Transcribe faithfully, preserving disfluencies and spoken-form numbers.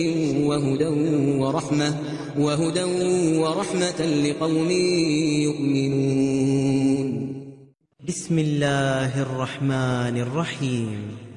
وهدى ورحمة وهدى ورحمة لقوم يؤمنون. بسم الله الرحمن الرحيم.